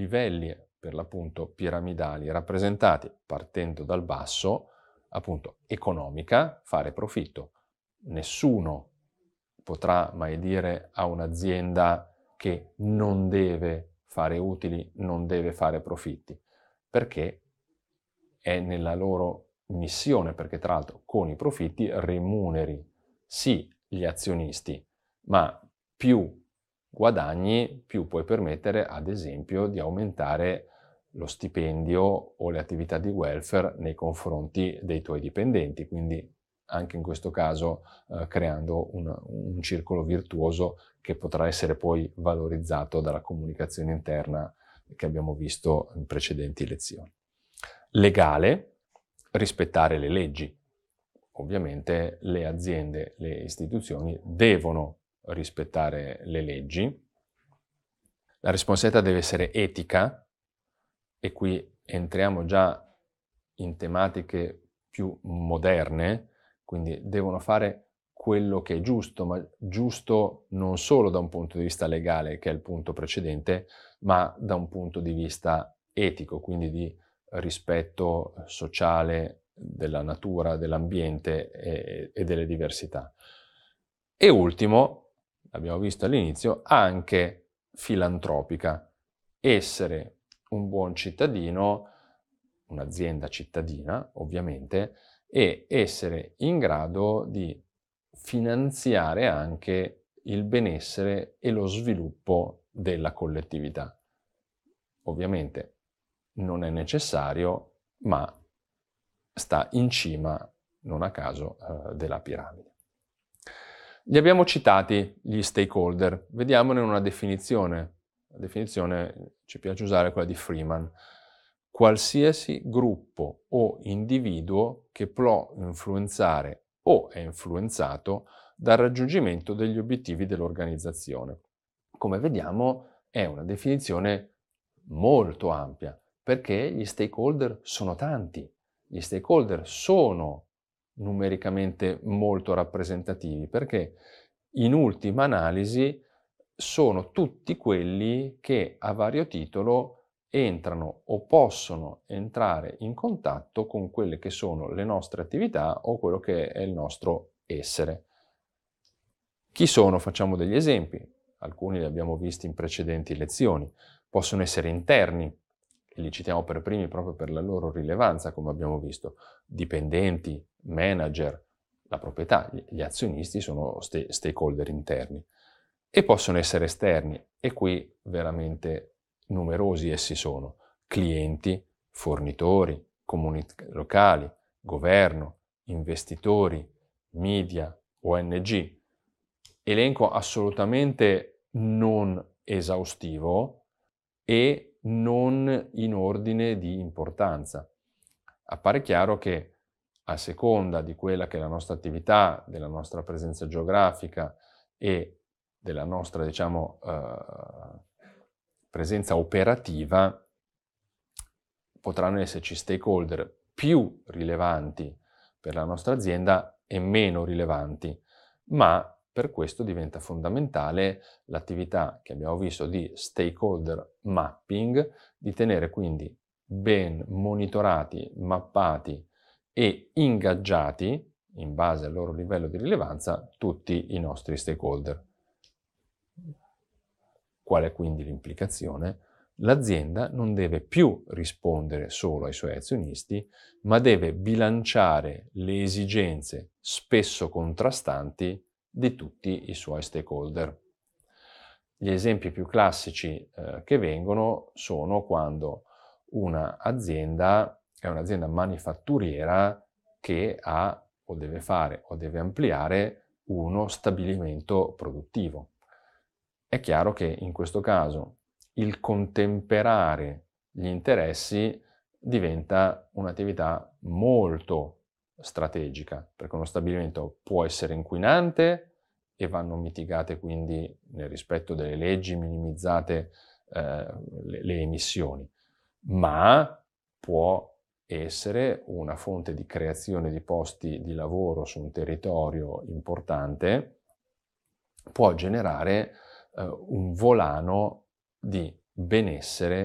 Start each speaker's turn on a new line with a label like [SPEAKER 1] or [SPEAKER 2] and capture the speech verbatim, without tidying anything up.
[SPEAKER 1] livelli per l'appunto piramidali, rappresentati partendo dal basso, appunto economica, fare profitto. Nessuno potrà mai dire a un'azienda che non deve fare utili, non deve fare profitti, perché è nella loro missione, perché tra l'altro con i profitti remuneri sì gli azionisti, ma più guadagni, più puoi permettere ad esempio di aumentare lo stipendio o le attività di welfare nei confronti dei tuoi dipendenti, quindi anche in questo caso eh, creando un, un circolo virtuoso che potrà essere poi valorizzato dalla comunicazione interna che abbiamo visto in precedenti lezioni. Legale, rispettare le leggi. Ovviamente le aziende, le istituzioni devono rispettare le leggi. La responsabilità deve essere etica, e qui entriamo già in tematiche più moderne, quindi devono fare quello che è giusto, ma giusto non solo da un punto di vista legale, che è il punto precedente, ma da un punto di vista etico, quindi di rispetto sociale della natura, dell'ambiente e, e delle diversità. E ultimo, abbiamo visto all'inizio, anche filantropica, essere un buon cittadino, un'azienda cittadina ovviamente, e essere in grado di finanziare anche il benessere e lo sviluppo della collettività. Ovviamente non è necessario, ma sta in cima, non a caso, eh, della piramide. Li abbiamo citati gli stakeholder, vediamone una definizione. La definizione ci piace usare quella di Freeman. Qualsiasi gruppo o individuo che può influenzare o è influenzato dal raggiungimento degli obiettivi dell'organizzazione. Come vediamo è una definizione molto ampia, perché gli stakeholder sono tanti. Gli stakeholder sono numericamente molto rappresentativi, perché in ultima analisi sono tutti quelli che a vario titolo entrano o possono entrare in contatto con quelle che sono le nostre attività o quello che è il nostro essere. Chi sono? Facciamo degli esempi, alcuni li abbiamo visti in precedenti lezioni. Possono essere interni, e li citiamo per primi proprio per la loro rilevanza, come abbiamo visto, dipendenti, manager, la proprietà, gli azionisti sono st- stakeholder interni, e possono essere esterni, e qui veramente numerosi essi sono: clienti, fornitori, comunità locali, governo, investitori, media, O N G. Elenco assolutamente non esaustivo e non in ordine di importanza. Appare chiaro che a seconda di quella che è la nostra attività, della nostra presenza geografica e della nostra, diciamo, eh, presenza operativa, potranno esserci stakeholder più rilevanti per la nostra azienda e meno rilevanti, ma per questo diventa fondamentale l'attività che abbiamo visto di stakeholder mapping, di tenere quindi ben monitorati, mappati e ingaggiati, in base al loro livello di rilevanza, tutti i nostri stakeholder. Qual è quindi l'implicazione? L'azienda non deve più rispondere solo ai suoi azionisti, ma deve bilanciare le esigenze spesso contrastanti di tutti i suoi stakeholder. Gli esempi più classici eh, che vengono sono quando un'azienda è un'azienda manifatturiera che ha o deve fare o deve ampliare uno stabilimento produttivo. È chiaro che in questo caso il contemperare gli interessi diventa un'attività molto strategica, perché uno stabilimento può essere inquinante e vanno mitigate quindi nel rispetto delle leggi, minimizzate eh, le, le emissioni, ma può essere una fonte di creazione di posti di lavoro su un territorio importante, può generare eh, un volano di benessere